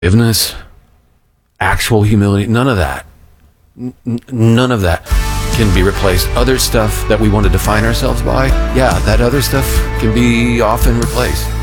Forgiveness, actual humility, none of that. None of that can be replaced. Other stuff that we want to define ourselves by, yeah, that other stuff can be often replaced.